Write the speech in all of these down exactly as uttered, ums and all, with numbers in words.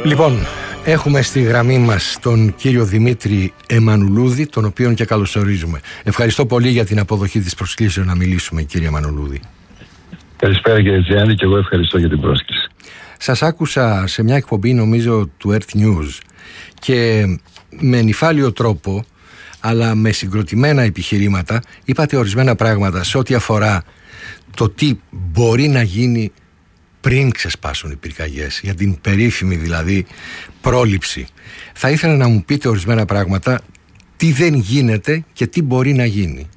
Λοιπόν, έχουμε στη γραμμή μας τον κύριο Δημήτρη Εμμανουλούδη, τον οποίον και καλωσορίζουμε. Ευχαριστώ πολύ για την αποδοχή της προσκλήσεως να μιλήσουμε, κύριε Εμμανουλούδη. Καλησπέρα κύριε Τζιάννη, και εγώ ευχαριστώ για την πρόσκληση. Σας άκουσα σε μια εκπομπή, νομίζω, του Earth News, και με νυφάλιο τρόπο, αλλά με συγκροτημένα επιχειρήματα, είπατε ορισμένα πράγματα σε ό,τι αφορά το τι μπορεί να γίνει πριν ξεσπάσουν οι πυρκαγιές, για την περίφημη δηλαδή πρόληψη. Θα ήθελα να μου πείτε ορισμένα πράγματα, τι δεν γίνεται και τι μπορεί να γίνει.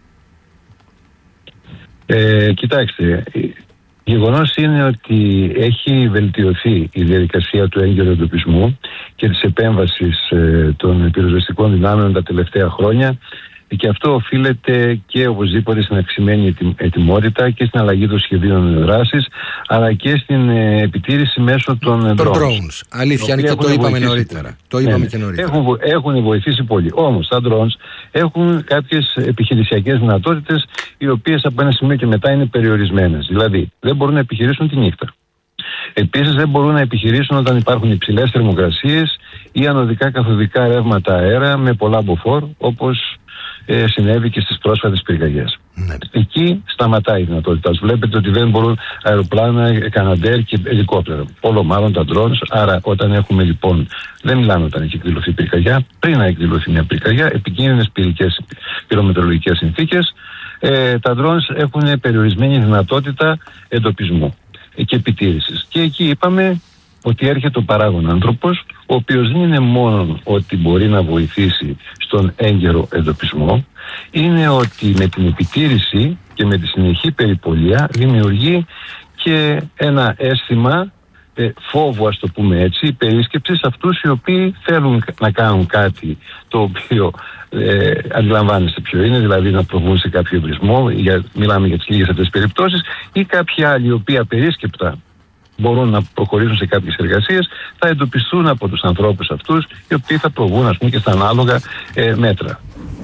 Ε, κοιτάξτε, γεγονός είναι ότι έχει βελτιωθεί η διαδικασία του έγκαιρου εντοπισμού και της επέμβασης ε, των πυροσβεστικών δυνάμεων τα τελευταία χρόνια, και αυτό οφείλεται και οπωσδήποτε στην αυξημένη ετοιμότητα και στην αλλαγή των σχεδίων δράσης, αλλά και στην ε, επιτήρηση μέσω των drones. drones. Αλήθεια, και το είπαμε νωρίτερα. Το είπαμε ναι, και νωρίτερα. Έχουν, έχουν βοηθήσει πολύ. Όμως τα drones έχουν κάποιες επιχειρησιακές δυνατότητες, οι οποίες από ένα σημείο και μετά είναι περιορισμένες. Δηλαδή, δεν μπορούν να επιχειρήσουν τη νύχτα. Επίσης, δεν μπορούν να επιχειρήσουν όταν υπάρχουν υψηλές θερμοκρασίες ή ανωδικά καθοδικά ρεύματα αέρα με πολλά μποφόρ, όπως ε, συνέβη και στις πρόσφατες πυρκαγιές. Ναι. Εκεί σταματάει η δυνατότητά τους. Βλέπετε ότι δεν μπορούν αεροπλάνα, καναντέρ και ελικόπτερα. Όλο μάλλον τα drones. Άρα, όταν έχουμε λοιπόν, δεν μιλάμε όταν έχει εκδηλωθεί πυρκαγιά, πριν να εκδηλωθεί μια πυρκαγιά, επικίνδυνες πυρικές πυρομετρολογικές συνθήκες, ε, τα drones έχουν περιορισμένη δυνατότητα εντοπισμού και επιτήρησης. Και εκεί είπαμε ότι έρχεται ο παράγων άνθρωπος, ο οποίος δεν είναι μόνο ότι μπορεί να βοηθήσει στον έγκαιρο εντοπισμό, είναι ότι με την επιτήρηση και με τη συνεχή περιπολία δημιουργεί και ένα αίσθημα ε, φόβου, ας το πούμε έτσι, περίσκεψη σε αυτούς οι οποίοι θέλουν να κάνουν κάτι το οποίο ε, αντιλαμβάνεστε ποιο είναι, δηλαδή να προβούν σε κάποιο εμπρισμό, για, μιλάμε για τις λίγες αυτές τις περιπτώσεις, ή κάποιοι άλλοι οι οποίοι απερίσκεπτα μπορούν να προχωρήσουν σε κάποιες εργασίες, θα εντοπιστούν από τους ανθρώπους αυτούς, οι οποίοι θα προβούν, ας πούμε, και στα ανάλογα ε, μέτρα.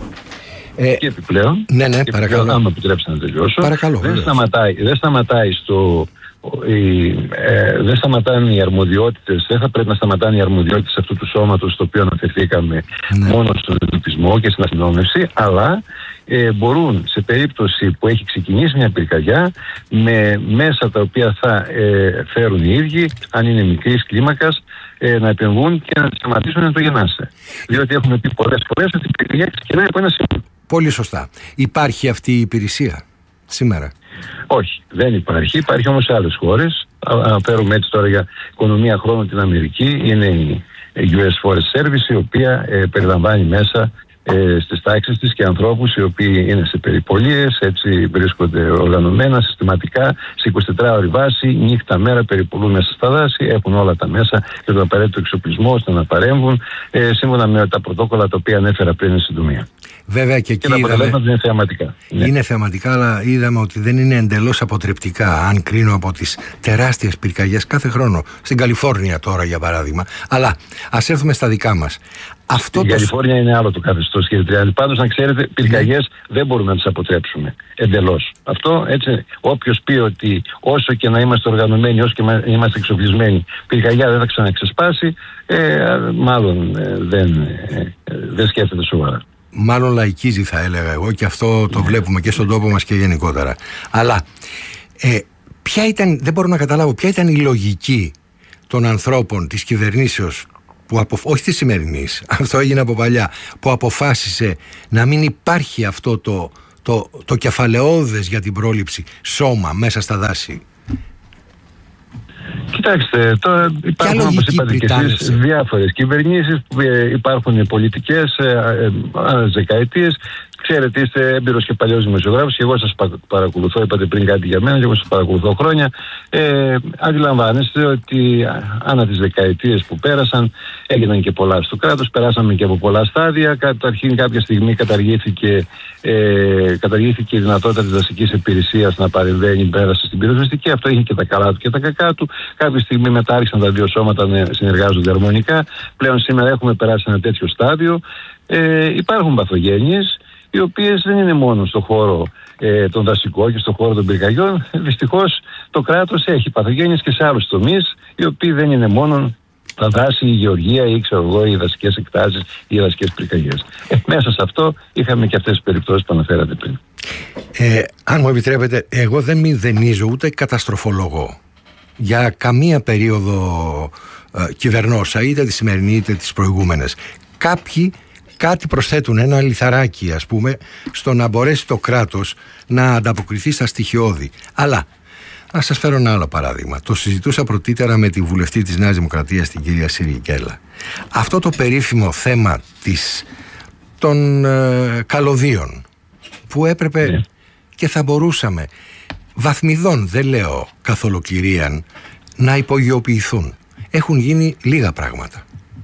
Ε, και επιπλέον, ναι, ναι, και παρακαλώ. επιπλέον, αν με επιτρέψετε να τελειώσω, παρακαλώ, δεν, σταματάει, δεν σταματάει στο... Οι, ε, δεν σταματάνε οι αρμοδιότητες, δεν θα πρέπει να σταματάνε οι αρμοδιότητες αυτού του σώματος στο οποίο αναφερθήκαμε, ναι, μόνο στον εντοπισμό και στην αστυνόμευση, αλλά ε, μπορούν σε περίπτωση που έχει ξεκινήσει μια πυρκαγιά με μέσα τα οποία θα ε, φέρουν οι ίδιοι, αν είναι μικρής κλίμακας, ε, να επεμβούν και να σταματήσουν να το γεννάστε. Διότι έχουμε πει πολλές φορές ότι η πυρκαγιά ξεκινάει από ένα σημείο. Πολύ σωστά. Υπάρχει αυτή η υπηρεσία σήμερα? Όχι, δεν υπάρχει. Υπάρχει όμως σε άλλες χώρες. Αναφέρουμε έτσι τώρα για οικονομία χρόνου την Αμερική. Είναι η γιου ες Forest Service, η οποία ε, περιλαμβάνει μέσα ε, στις τάξεις της και ανθρώπους οι οποίοι είναι σε περιπολίες, έτσι βρίσκονται οργανωμένα, συστηματικά, σε εικοσιτετράωρη βάση, νύχτα μέρα περιπολούν μέσα στα δάση, έχουν όλα τα μέσα και τον απαραίτητο εξοπλισμό ώστε να παρέμβουν, ε, σύμφωνα με τα πρωτόκολλα τα οποία ανέφερα πριν στην συντομία. Βέβαια και εκεί και τα αποτελέσματα είναι θεαματικά. Είναι θεαματικά, αλλά είδαμε ότι δεν είναι εντελώς αποτρεπτικά, αν κρίνω από τις τεράστιες πυρκαγιές κάθε χρόνο. Στην Καλιφόρνια τώρα, για παράδειγμα. Αλλά ας έρθουμε στα δικά μας. Αυτό η το... Καλιφόρνια είναι άλλο το καθεστώς, κύριε Τριάννη. Πάντως, να ξέρετε, πυρκαγιές mm. δεν μπορούμε να τις αποτρέψουμε εντελώς. Αυτό έτσι, όποιος πει ότι όσο και να είμαστε οργανωμένοι, όσο και να είμαστε εξοπλισμένοι, πυρκαγιά δεν θα ξαναξεσπάσει, ε, μάλλον ε, δεν, ε, δεν σκέφτεται σοβαρά. Μάλλον λαϊκίζει, θα έλεγα εγώ, και αυτό το βλέπουμε και στον τόπο μας και γενικότερα. Αλλά ε, ποια ήταν, δεν μπορώ να καταλάβω, ποια ήταν η λογική των ανθρώπων της κυβερνήσεως, που απο, όχι της σημερινής, αυτό έγινε από παλιά, που αποφάσισε να μην υπάρχει αυτό το, το, το κεφαλαιώδες για την πρόληψη σώμα μέσα στα δάση. Κοιτάξτε, τώρα υπάρχουν, όπως είπατε και εσείς, διάφορες κυβερνήσεις, υπάρχουν πολιτικές ανά δεκαετίες. Ξέρετε, είστε έμπειρος και παλιός δημοσιογράφος και εγώ σας παρακολουθώ, είπατε πριν κάτι για μένα και εγώ σας παρακολουθώ χρόνια. Ε, αντιλαμβάνεστε ότι ανά τις δεκαετίες που πέρασαν έγιναν και πολλά στο κράτος, περάσαμε και από πολλά στάδια. Καταρχήν κάποια στιγμή καταργήθηκε, ε, καταργήθηκε η δυνατότητα της δασικής υπηρεσίας να παρεμβαίνει πέρασε στην πυροσβεστική. Αυτό είχε και τα καλά του και τα κακά του. Κάποια στιγμή μετά άρχισαν τα δύο σώματα να συνεργάζονται αρμονικά. Πλέον σήμερα έχουμε περάσει ένα τέτοιο στάδιο. Ε, υπάρχουν παθογένειες, οι οποίες δεν είναι μόνο στον χώρο ε, των δασικών και στον χώρο των πυρκαγιών. Δυστυχώς το κράτος έχει παθογένειες και σε άλλους τομείς, οι οποίοι δεν είναι μόνο τα δάση, η γεωργία ή ξέρω εγώ, οι δασικές εκτάσεις ή οι δασικές πυρκαγιές. Ε, μέσα σε αυτό είχαμε και αυτές τις περιπτώσεις που αναφέρατε πριν. Ε, αν μου επιτρέπετε, εγώ δεν μηδενίζω ούτε καταστροφολογώ για καμία περίοδο ε, κυβερνώσα, είτε τη σημερινή είτε τις προηγούμενες. Κάποιοι κάτι προσθέτουν, ένα λιθαράκι ας πούμε, στο να μπορέσει το κράτος να ανταποκριθεί στα στοιχειώδη. Αλλά να σας φέρω ένα άλλο παράδειγμα. Το συζητούσα πρωτήτερα με τη βουλευτή της Νέας Δημοκρατίας, την κυρία Σιρικέλα. Αυτό το περίφημο θέμα της, των ε, καλωδίων που έπρεπε yeah. και θα μπορούσαμε βαθμιδών, δεν λέω καθ' ολοκληρίαν, να υπογειοποιηθούν. Έχουν γίνει λίγα πράγματα.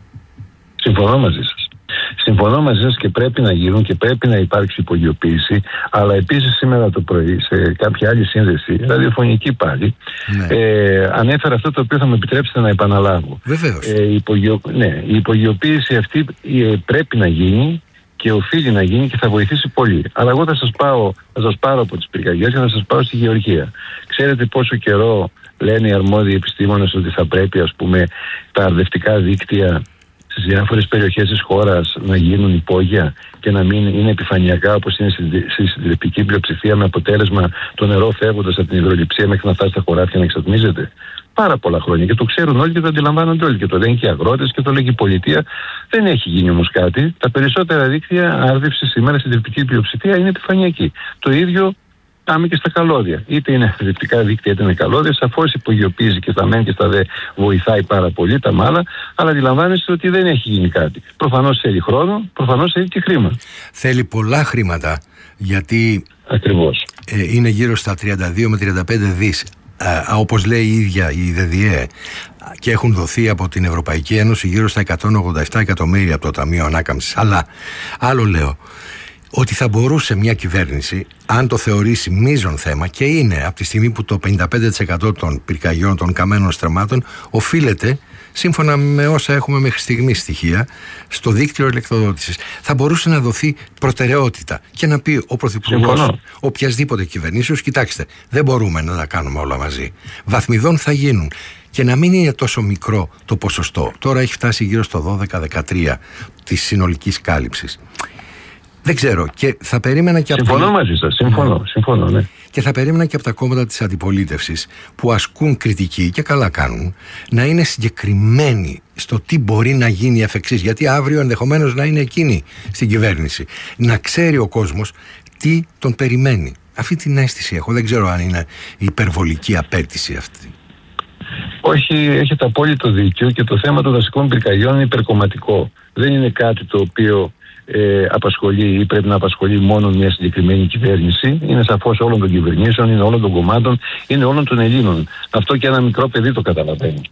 Συμφωνώ μαζί σας. Συμφωνώ μαζί σας και πρέπει να γίνουν και πρέπει να υπάρξει υπογειοποίηση, αλλά επίσης σήμερα το πρωί σε κάποια άλλη σύνδεση, ραδιοφωνική πάλι, ναι. ε, ανέφερα αυτό το οποίο θα με επιτρέψετε να επαναλάβω. Βεβαίως. Ε, η, υπογειο... ναι, η υπογειοποίηση αυτή ε, πρέπει να γίνει και οφείλει να γίνει και θα βοηθήσει πολύ. Αλλά εγώ θα σας, πάω, θα σας πάρω από τις πυρκαγιές και θα σας πάω στη γεωργία. Ξέρετε πόσο καιρό λένε οι αρμόδιοι επιστήμονες ότι θα πρέπει, ας πούμε, τα αρδευτικά δίκτυα στις διάφορες περιοχές της χώρας να γίνουν υπόγεια και να μην είναι επιφανειακά όπως είναι στη συντριπτική πλειοψηφία, με αποτέλεσμα το νερό φεύγοντας από την υδρολειψία μέχρι να φτάσει στα χωράφια να εξατμίζεται. Πάρα πολλά χρόνια και το ξέρουν όλοι και το αντιλαμβάνονται όλοι και το λένε και οι αγρότες και το λέει και η πολιτεία. Δεν έχει γίνει όμως κάτι. Τα περισσότερα δίκτυα άρδευση σήμερα στην συντριπτική πλειοψηφία είναι επιφανειακή. Το ίδιο πάμε και στα καλώδια. Είτε είναι αρδευτικά δίκτυα είτε είναι καλώδια. Σαφώς υπογειοποίηση και στα μεν και στα δε βοηθάει πάρα πολύ τα μάλα, αλλά αντιλαμβάνεστε ότι δεν έχει γίνει κάτι. Προφανώς θέλει χρόνο, προφανώς θέλει και χρήμα. Θέλει πολλά χρήματα, γιατί ακριβώς. Ε, είναι γύρω στα τριάντα δύο με τριάντα πέντε δις. Ε, όπως λέει η ίδια η ΔΔΕ, και έχουν δοθεί από την Ευρωπαϊκή Ένωση γύρω στα εκατόν ογδόντα επτά εκατομμύρια από το Ταμείο Ανάκαμψης. Αλλά άλλο λέω, ότι θα μπορούσε μια κυβέρνηση, αν το θεωρήσει μείζον θέμα, και είναι από τη στιγμή που το πενήντα πέντε τοις εκατό των πυρκαγιών, των καμένων στραμμάτων, οφείλεται, σύμφωνα με όσα έχουμε μέχρι στιγμή στοιχεία, στο δίκτυο ηλεκτροδότησης, θα μπορούσε να δοθεί προτεραιότητα και να πει ο Πρωθυπουργός οποιασδήποτε κυβερνήσεως, κοιτάξτε, δεν μπορούμε να τα κάνουμε όλα μαζί. Βαθμιδών θα γίνουν. Και να μην είναι τόσο μικρό το ποσοστό. Τώρα έχει φτάσει γύρω στο δώδεκα δεκατρία της συνολικής κάλυψης. Δεν ξέρω, και θα περίμενα και από συμφωνώ τα... μαζί σας, συμφωνώ, ναι. συμφωνώ, ναι. Και θα περίμενα και από τα κόμματα της αντιπολίτευσης που ασκούν κριτική και καλά κάνουν, να είναι συγκεκριμένοι στο τι μπορεί να γίνει εφ' εξής, γιατί αύριο ενδεχομένως να είναι εκείνη στην κυβέρνηση. Να ξέρει ο κόσμος τι τον περιμένει. Αυτή την αίσθηση έχω, δεν ξέρω αν είναι υπερβολική απέτηση αυτή. Όχι, έχετε απόλυτο δίκιο και το θέμα των δασικών πυρκαγιών είναι υπερκομματικό. Δεν είναι κάτι το οποίο Ε, απασχολεί ή πρέπει να απασχολεί μόνο μια συγκεκριμένη κυβέρνηση. Είναι σαφώς όλων των κυβερνήσεων, είναι όλων των κομμάτων, είναι όλων των Ελλήνων. Αυτό και ένα μικρό παιδί το καταλαβαίνει.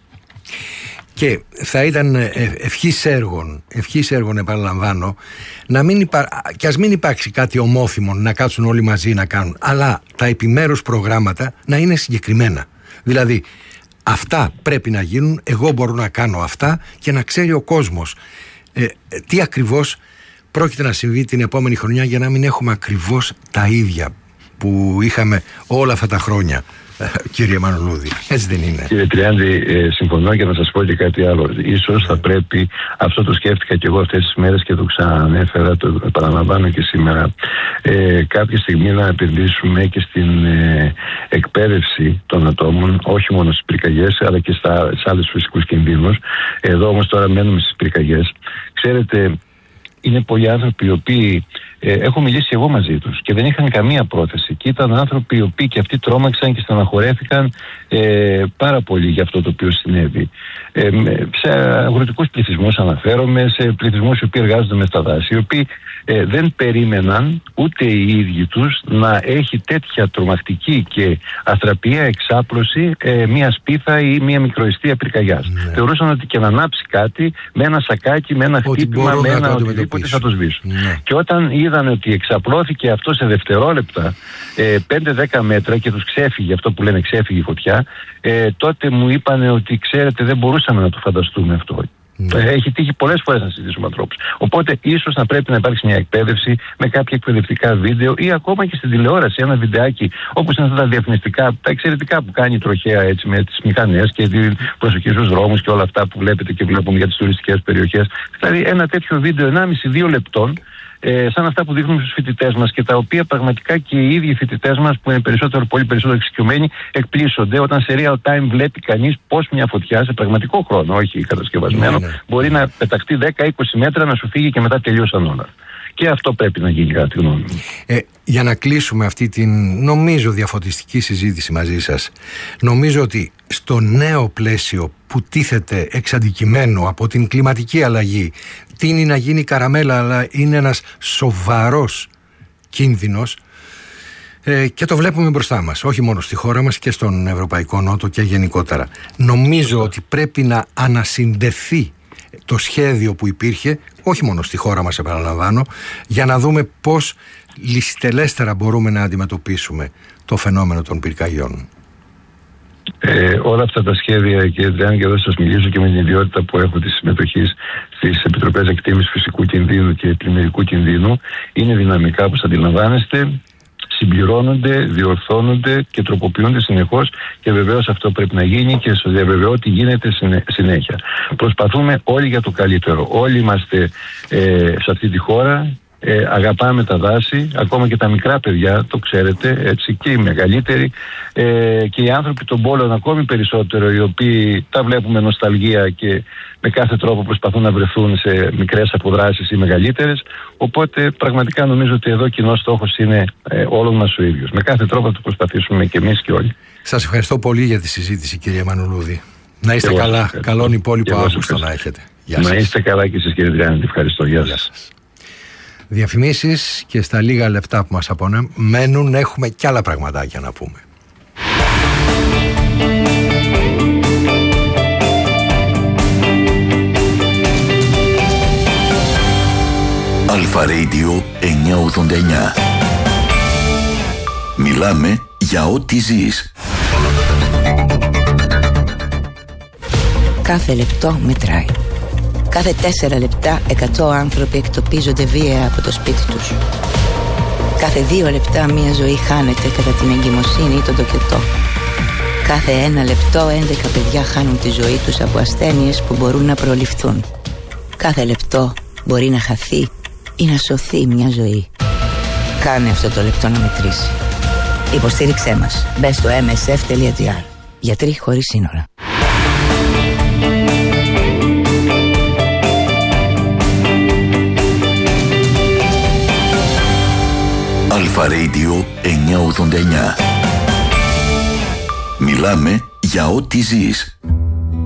Και θα ήταν ευχής έργων, ευχής έργων επαναλαμβάνω, να μην υπά... και ας μην υπάρξει κάτι ομόθυμο να κάτσουν όλοι μαζί να κάνουν, αλλά τα επιμέρους προγράμματα να είναι συγκεκριμένα. Δηλαδή, αυτά πρέπει να γίνουν, εγώ μπορώ να κάνω αυτά, και να ξέρει ο κόσμος ε, τι ακριβώς πρόκειται να συμβεί την επόμενη χρονιά, για να μην έχουμε ακριβώς τα ίδια που είχαμε όλα αυτά τα χρόνια, κύριε Μανολούδη. Έτσι δεν είναι? Κύριε Τριάντη, ε, συμφωνώ, και να σας πω και κάτι άλλο. Ίσως θα πρέπει, αυτό το σκέφτηκα και εγώ αυτές τις μέρες και το ξανανέφερα, το επαναλαμβάνω και σήμερα, ε, κάποια στιγμή να επενδύσουμε και στην ε, εκπαίδευση των ατόμων, όχι μόνο στις πυρκαγιές αλλά και στα, σε άλλους φυσικούς κινδύνους. Εδώ όμως τώρα μένουμε στις πυρκαγιές. Ξέρετε, είναι πολλοί άνθρωποι οι οποίοι ε, έχω μιλήσει εγώ μαζί τους και δεν είχαν καμία πρόθεση, και ήταν άνθρωποι οι οποίοι και αυτοί τρόμαξαν και στεναχωρέθηκαν ε, πάρα πολύ για αυτό το οποίο συνέβη. Ε, σε αγροτικούς πληθυσμούς αναφέρομαι, σε πληθυσμούς οι οποίοι εργάζονται μες στα δάση, οι οποίοι ε, δεν περίμεναν ούτε οι ίδιοι τους να έχει τέτοια τρομακτική και αστραπία εξάπλωση ε, μια σπίθα ή μια μικροεστία πυρκαγιάς. Ναι. Θεωρούσαν ότι και να ανάψει κάτι με ένα σακάκι, με ένα χτύπημα, με ένα οτιδήποτε θα το σβήσουν. Ναι. Και όταν είδαν ότι εξαπλώθηκε αυτό σε δευτερόλεπτα, ε, πέντε δέκα μέτρα, και τους ξέφυγε αυτό που λένε ξέφυγε η φωτιά, ε, τότε μου είπαν ότι ξέρετε, δεν μπορούσαμε να το φανταστούμε αυτό. Mm. Έχει τύχει πολλές φορές να συζητήσουμε ανθρώπους. Οπότε ίσως να πρέπει να υπάρξει μια εκπαίδευση με κάποια εκπαιδευτικά βίντεο ή ακόμα και στην τηλεόραση ένα βιντεάκι, όπως είναι αυτά τα διαφημιστικά, τα εξαιρετικά που κάνει η τροχέα έτσι, με τις μηχανές και την προσοχή στους δρόμους και όλα αυτά που βλέπετε και βλέπουμε για τις τουριστικές περιοχές. Δηλαδή ένα τέτοιο βίντεο ενάμιση με δύο λεπτών. Ε, σαν αυτά που δείχνουμε στους φοιτητές μας και τα οποία πραγματικά και οι ίδιοι φοιτητές μας που είναι περισσότερο, πολύ περισσότερο εξοικειωμένοι εκπλήσονται όταν σε real time βλέπει κανείς πως μια φωτιά σε πραγματικό χρόνο, όχι κατασκευασμένο, ναι, ναι. μπορεί να πεταχτεί δέκα με είκοσι μέτρα, να σου φύγει και μετά τελείωσαν όλα. Και αυτό πρέπει να γίνει κατά τη γνώμη μου. Ε, για να κλείσουμε αυτή την νομίζω διαφωτιστική συζήτηση μαζί σας, νομίζω ότι στο νέο πλαίσιο που τίθεται εξ αντικειμένου από την κλιματική αλλαγή, τείνει να γίνει καραμέλα, αλλά είναι ένας σοβαρός κίνδυνος ε, και το βλέπουμε μπροστά μας, όχι μόνο στη χώρα μας και στον Ευρωπαϊκό Νότο και γενικότερα. Νομίζω ότι πρέπει να ανασυνδεθεί το σχέδιο που υπήρχε, όχι μόνο στη χώρα μας επαναλαμβάνω, για να δούμε πώς ληστελέστερα μπορούμε να αντιμετωπίσουμε το φαινόμενο των πυρκαγιών. Ε, όλα αυτά τα σχέδια, κύριε Τριάννη, και εδώ σας μιλήσω και με την ιδιότητα που έχω της συμμετοχής στις Επιτροπές Εκτίμησης Φυσικού Κινδύνου και Πλημμυρικού Κινδύνου, είναι δυναμικά, όπως αντιλαμβάνεστε, συμπληρώνονται, διορθώνονται και τροποποιούνται συνεχώς και βεβαίως αυτό πρέπει να γίνει και σας διαβεβαιώ ότι γίνεται συνέχεια. Προσπαθούμε όλοι για το καλύτερο. Όλοι είμαστε ε, σε αυτή τη χώρα. Ε, αγαπάμε τα δάση, ακόμα και τα μικρά παιδιά, το ξέρετε, έτσι, και οι μεγαλύτεροι ε, και οι άνθρωποι των πόλεων ακόμη περισσότερο, οι οποίοι τα βλέπουμε νοσταλγία και με κάθε τρόπο προσπαθούν να βρεθούν σε μικρές αποδράσεις ή μεγαλύτερες. Οπότε πραγματικά νομίζω ότι εδώ κοινός στόχος είναι ε, όλων μας ο ίδιος. Με κάθε τρόπο θα το προσπαθήσουμε και εμείς και όλοι. Σας ευχαριστώ πολύ για τη συζήτηση, κύριε Μανουλούδη. Να είστε εγώ καλά. Καλόν υπόλοιπο Αύγουστο να έχετε. Γεια σας. Να είστε καλά και εσείς, κύριε Τριάννη. Ευχαριστώ. Γεια σας. Διαφημίσεις και στα λίγα λεπτά που μας απομένουν έχουμε κι άλλα πραγματάκια να πούμε. Αλφα Radio εννιακόσια ογδόντα εννιά. Μιλάμε για ό,τι ζεις. Κάθε λεπτό μετράει. Κάθε τέσσερα λεπτά εκατό άνθρωποι εκτοπίζονται βία από το σπίτι τους. Κάθε δύο λεπτά μία ζωή χάνεται κατά την εγκυμοσύνη ή τον τοκετό. Κάθε ένα λεπτό έντεκα παιδιά χάνουν τη ζωή τους από ασθένειες που μπορούν να προληφθούν. Κάθε λεπτό μπορεί να χαθεί ή να σωθεί μια ζωή. Κάνε αυτό το λεπτό να μετρήσει. Υποστήριξέ μας. Μπες στο εμ ες εφ τελεία τζι άρ. Γιατροί χωρίς σύνορα. Αλφα Radio εννιακόσια ογδόντα εννιά. Μιλάμε για ό,τι ζεις.